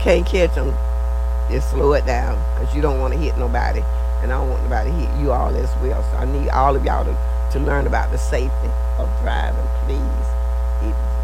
can't catch them, just slow it down because you don't want to hit nobody, and I don't want nobody to hit you all as well. So I need all of y'all to learn about the safety of driving, please. It